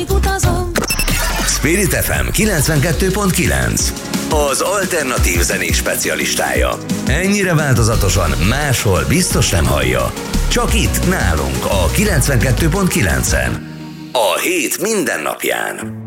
utazom. Spirit FM 92.9, az alternatív zenék specialistája. Ennyire változatosan máshol biztos nem hallja. Csak itt nálunk a 92.9-en. A hét minden napján.